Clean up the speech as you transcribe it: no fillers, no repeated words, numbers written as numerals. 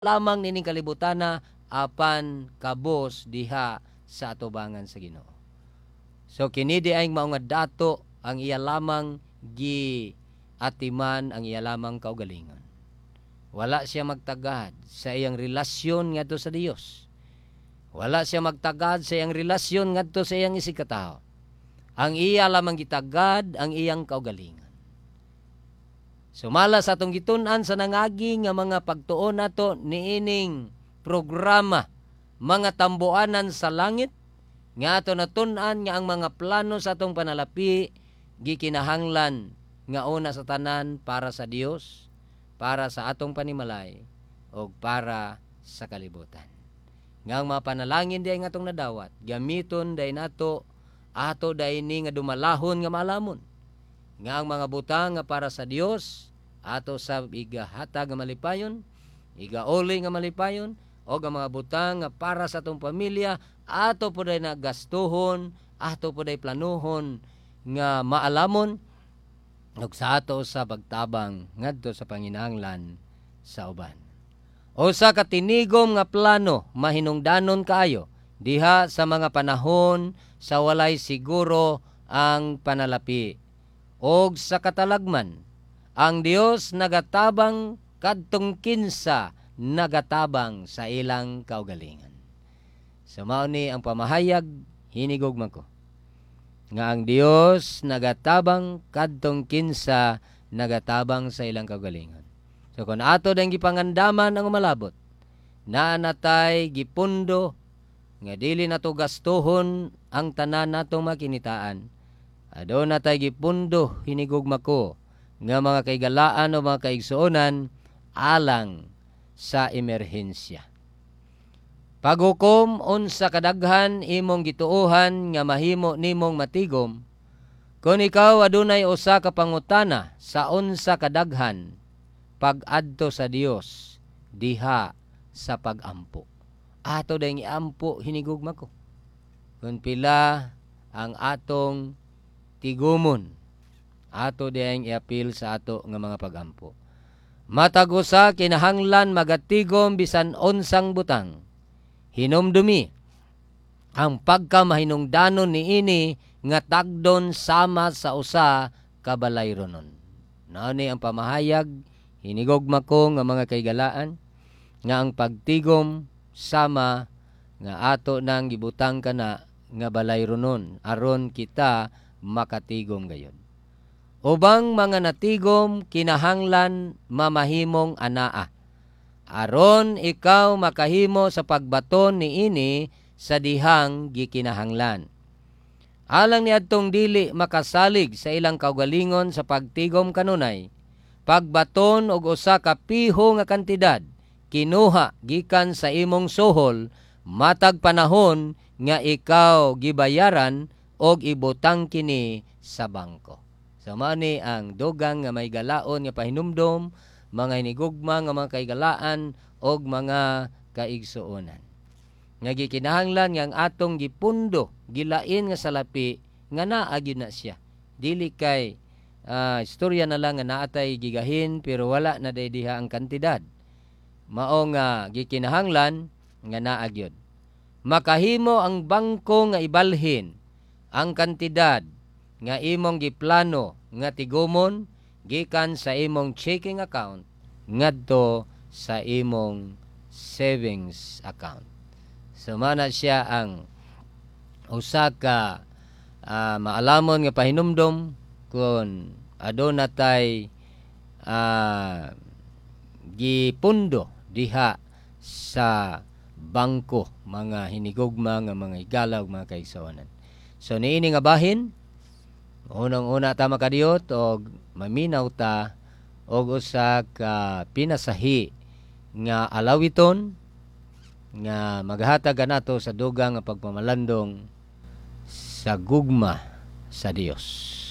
lamang nining kalibutana apan kabos diha sa atubangan sa Ginoo. So kini di ay mao nga dato ang iya lamang gi atiman ang iya lamang kaugalingon. Wala siya magtagad sa iyang relasyon ngadto sa Dios. Wala siya magtagad sa iyang relasyon ngadto sa iyang isikatawo. Ang iya lamang gitagad ang iyang kaugalingon. Sumala sa atong gitun-an sa nangagi nga mga pagtuon nato niining programa, mga tambuanan sa langit, nga ato natun-an nga ang mga plano sa atong panalapi gikinahanglan nga una sa tanan para sa Dios, para sa atong panimalay, o para sa kalibutan. Nga ang mga panalangin diay nga atong nadawat, gamiton day nato ato day ni nga dumalahon nga maalamon. Nga ang mga butang nga para sa Dios, ato sa igahata nga malipayon, igauli nga malipayon, o ang mga butang nga para sa atong pamilya, ato po day nagastuhon, ato po day planuhon nga maalamon, ug sa ato sa pagtabang ngadto sa panginahanglan sa uban. Usa ka tinigom nga plano mahinungdanon kaayo diha sa mga panahon sa walay siguro ang panalapi. Og sa katalagman, ang Dios nagatabang kadtong kinsa nagatabang sa ilang kaugalingan. So mao ni ang pamahayag hinigugma ko nga ang Dios nagatabang kadtong kinsa nagatabang sa ilang kaugalingan. So kung ato dang gipangandaman ang malabot, naa natay gipundo nga dili nato gastuhon ang tanan natong makinitaan. Aduna natay gipundo hinigugma ko nga mga kaigalaan o mga kaigsuonan alang sa emerhensya. Paghukom unsa kadaghan imong gituohan nga mahimo nimong matigom, kung ikaw adunay usa ka pangutana sa unsa kadaghan pag-adto sa Dios diha sa pag-ampo. Ato dayng iampo hinigugma ko. Kung pila ang atong tigumon, ato dayng iapil sa ato nga mga pag-ampo. Matag usa kinahanglan magatigom bisan unsang butang. Hinumdumi ang pagkamahinungdanon niini nga tagdon sama sa usa ka balayronon. Naani ang pamahayag hinigugma ko nga mga kaigalaan nga ang pagtigom sama nga ato nang gibutang kana nga balayronon aron kita makatigom gayon. Ubang mga natigom kinahanglan mamahimong anaa, aron ikaw makahimo sa pagbaton niini sa dihang gikinahanglan. Alang niadtong dili makasalig sa ilang kaugalingon sa pagtigom kanunay, pagbaton og usa ka piho nga kantidad kinuha gikan sa imong suhol matag panahon nga ikaw gibayaran og ibutang kini sa bangko. So mani ang dugang nga may galaon nga pahinumdom, mga hinigugma nga mga kaigalaan og mga kaigsuonan. Nga gikinahanglan nga ang atong gipundo, gilain nga salapi nga naa gyud na siya. Dili kay istorya na lang nga naatay gigahin pero wala na diha ang kantidad. Mao nga gikinahanglan nga naa gyud. Makahimo ang bangko nga ibalhin ang kantidad nga imong giplano nga tigumon gikan sa imong checking account ngadto sa imong savings account. So mana siya ang usa ka maalamon nga pahinumdom kung aduna tay gipundo diha sa bangko, mga hinigugma nga mga igalaw, mga kaigsuonan. So niini nga bahin, unang-una ta makadiyot og maminaw ta og usa ka pinasahi nga alawiton nga maghatag kanato sa dugang nga pagpamalandong sa gugma sa Dios.